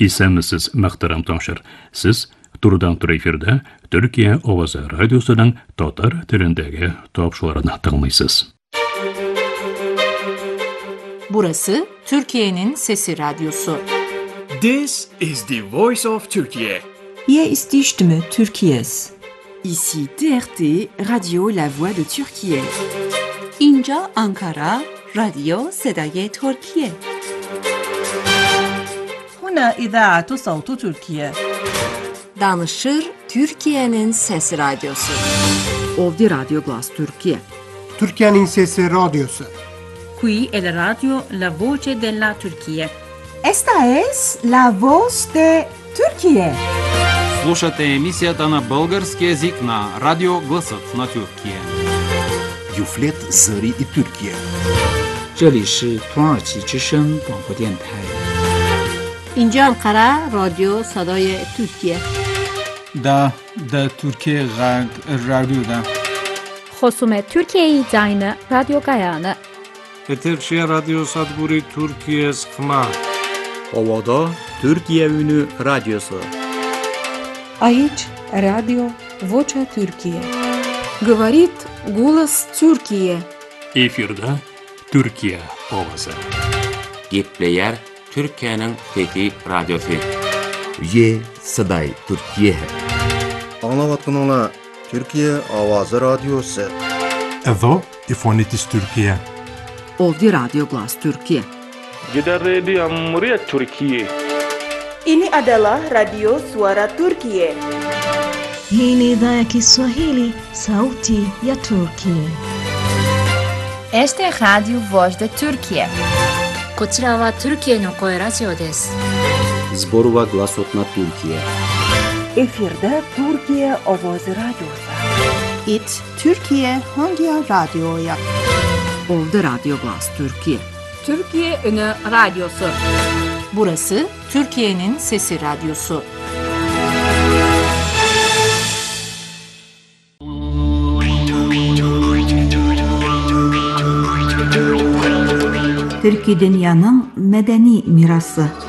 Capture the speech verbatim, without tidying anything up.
İsəmisiz Məxtaram Tamşır. Siz Turdan Tur efirde Türkiye Ovazı Radyosu'nun Tatar tilindeki topşularını tınlaysız. Burası Türkiye'nin Sesi Radyosu. This is the voice of Turkey. Hier ist die Stimme Türkiye's. Ici T R T, Radio La Voix de Türkiye. İnca Ankara, Radyo Sedai Türkiye. هنا إذاعة صوت تركيا. Danışır Türkiye'nin Sesi Radyosu. Ovdi Radyo Glas Türkiye. Türkiye'nin Sesi Radyosu. Qui è la radio La Voce della Turchia. Esta es la voz de Türkiye. Слушате емисията на български език на Радио Гласът на Türkiye. Юфлет Зари и Türkiye. 这里是土耳其之声广播电台。 اینجا انقره رادیو صدای ترکیه. دا دا ترکیه غرب رادیو دا. خصوم ترکیه زاین رادیو گایانه. Eterşehir Radyo Sadburi Türkiye Sıkma. Ovada Türkiye Ünü Radyosu. Aici Radio Vocea Türkiye. Говорит голос Türkiye. Efirde Türkiye Ovazı. Gepleyer Türkiye'nin Fethi Radyosu. Ye Saday Türkiye. Anlavatınla Türkiye Avazı Radyosu. Edo İfonitis Türkiye. Ovdi Radyo Glas Türkiye. Jeddah Radio Muria Türkiye. Ini adalah Radio Suara Türkiye. Hii ni idhaa ya Kiswahili, Sauti ya Turkiye. Este é Radio Voz de Türkiye. こちらはトルキエの声ラジオです。 Zborova Glasot na Türkiye. Efirde Türkiye Ovaz Radyosu. It Türkiye Hangi Radyo'ya? Ovdi Radyo Glas Türkiye. Türkiye Ünü Radyosu. Burası Türkiye'nin Sesi Radyosu. Türkiye dünyanın medeni mirası.